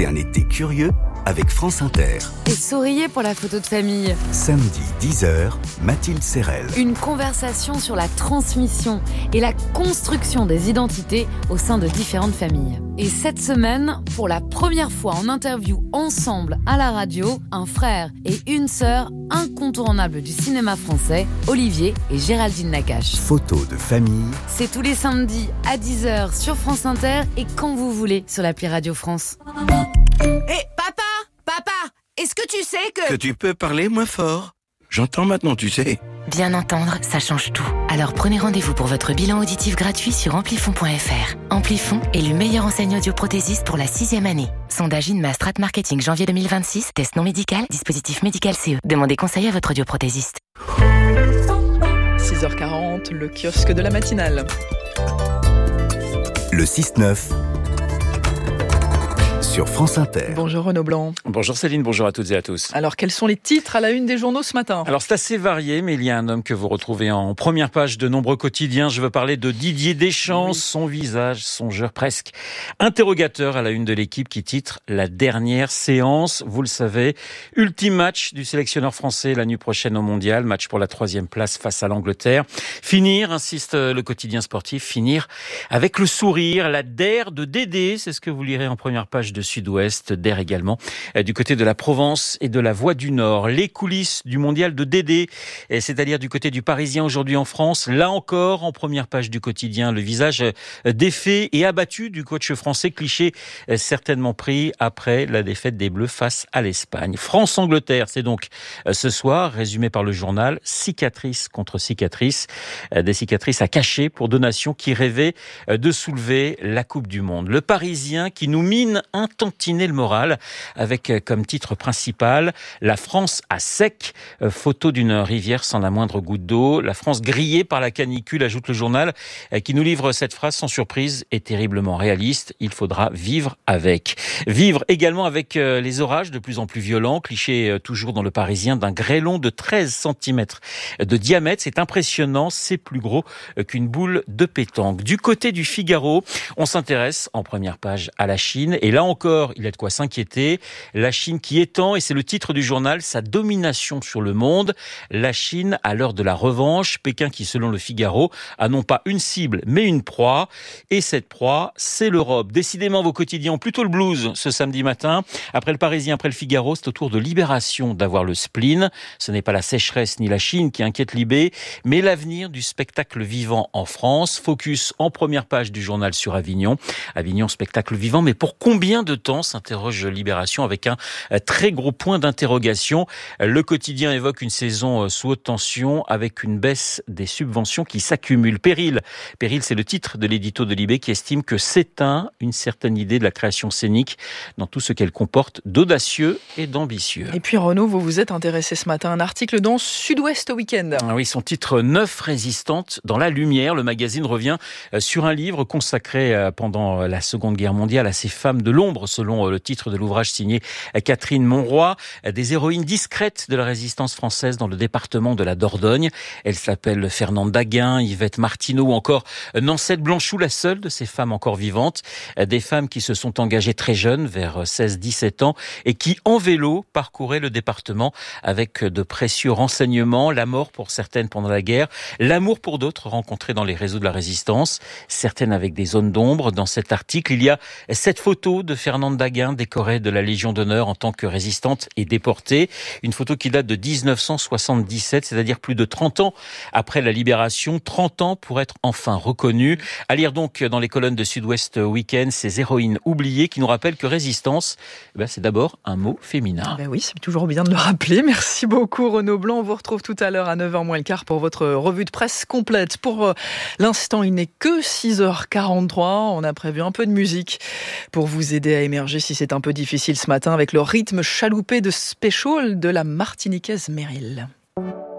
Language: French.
Passez un été curieux avec France Inter. Et souriez pour la photo de famille. Samedi 10h, Mathilde Serrel. Une conversation sur la transmission et la construction des identités au sein de différentes familles. Et cette semaine, pour la première fois en interview ensemble à la radio, un frère et une sœur incontournables du cinéma français, Olivier et Géraldine Nakache. Photo de famille. C'est tous les samedis à 10h sur France Inter et quand vous voulez sur l'appli Radio France. Hé, Papa, est-ce que tu sais que tu peux parler moins fort? J'entends maintenant, tu sais. Bien entendre, ça change tout. Alors prenez rendez-vous pour votre bilan auditif gratuit sur Amplifon.fr. Amplifon est le meilleur enseignant audioprothésiste pour la 6e année. Sondage INMA Strat Marketing janvier 2026, test non médical, dispositif médical CE. Demandez conseil à votre audioprothésiste. 6h40, le kiosque de la matinale. Le 6-9 sur France Inter. Bonjour Renaud Blanc. Bonjour Céline, bonjour à toutes et à tous. Alors quels sont les titres à la une des journaux ce matin ? Alors c'est assez varié, mais il y a un homme que vous retrouvez en première page de nombreux quotidiens. Je veux parler de Didier Deschamps, oui. Son visage songeur presque interrogateur à la une de l'équipe qui titre « La dernière séance ». Vous le savez, ultime match du sélectionneur français la nuit prochaine au Mondial, match pour la 3e place face à l'Angleterre. Finir, insiste le quotidien sportif, finir avec le sourire, la DER de Dédé, c'est ce que vous lirez en première page de Sud-Ouest, DER également, du côté de la Provence et de la Voie du Nord. Les coulisses du mondial de Dédé, c'est-à-dire du côté du Parisien aujourd'hui en France. Là encore, en première page du quotidien, le visage défait et abattu du coach français, cliché certainement pris après la défaite des Bleus face à l'Espagne. France-Angleterre, c'est donc ce soir, résumé par le journal, cicatrice contre cicatrice, des cicatrices à cacher pour deux nations qui rêvaient de soulever la Coupe du Monde. Le Parisien qui nous mine un tantiner le moral avec comme titre principal la France à sec, photo d'une rivière sans la moindre goutte d'eau, la France grillée par la canicule, ajoute le journal qui nous livre cette phrase sans surprise et terriblement réaliste, il faudra vivre avec. Vivre également avec les orages de plus en plus violents, cliché toujours dans le Parisien d'un grêlon de 13 cm de diamètre, c'est impressionnant, c'est plus gros qu'une boule de pétanque. Du côté du Figaro, on s'intéresse en première page à la Chine et là encore, il y a de quoi s'inquiéter. La Chine qui étend, et c'est le titre du journal, sa domination sur le monde. La Chine à l'heure de la revanche. Pékin qui, selon le Figaro, a non pas une cible, mais une proie. Et cette proie, c'est l'Europe. Décidément, vos quotidiens ont plutôt le blues ce samedi matin. Après le Parisien, après le Figaro, c'est au tour de Libération d'avoir le spleen. Ce n'est pas la sécheresse ni la Chine qui inquiète Libé, mais l'avenir du spectacle vivant en France. Focus en première page du journal sur Avignon. Avignon, spectacle vivant, mais pour combien de temps, s'interroge Libération avec un très gros point d'interrogation. Le quotidien évoque une saison sous haute tension avec une baisse des subventions qui s'accumulent. Péril, c'est le titre de l'édito de Libé qui estime que s'éteint une certaine idée de la création scénique dans tout ce qu'elle comporte d'audacieux et d'ambitieux. Et puis Renaud, vous vous êtes intéressé ce matin à un article dans Sud-Ouest Week-end. Ah oui, son titre « 9 résistantes dans la lumière ». Le magazine revient sur un livre consacré pendant la Seconde Guerre mondiale à ces femmes de l'ombre, selon le titre de l'ouvrage signé Catherine Monroy, des héroïnes discrètes de la résistance française dans le département de la Dordogne. Elles s'appellent Fernande Daguin, Yvette Martineau ou encore Nancette Blanchou, la seule de ces femmes encore vivantes. Des femmes qui se sont engagées très jeunes, vers 16-17 ans, et qui, en vélo, parcouraient le département avec de précieux renseignements, la mort pour certaines pendant la guerre, l'amour pour d'autres rencontrés dans les réseaux de la résistance, certaines avec des zones d'ombre. Dans cet article, il y a cette photo de Fernande Daguin, décorée de la Légion d'honneur en tant que résistante et déportée. Une photo qui date de 1977, c'est-à-dire plus de 30 ans après la libération. 30 ans pour être enfin reconnue. À lire donc dans les colonnes de Sud-Ouest Week-end, ces héroïnes oubliées qui nous rappellent que résistance, c'est d'abord un mot féminin. Oui, c'est toujours bien de le rappeler. Merci beaucoup Renaud Blanc. On vous retrouve tout à l'heure à 9h moins le quart pour votre revue de presse complète. Pour l'instant, il n'est que 6h43. On a prévu un peu de musique pour vous aider à émerger si c'est un peu difficile ce matin avec le rythme chaloupé de Special de la Martiniquaise Meryl.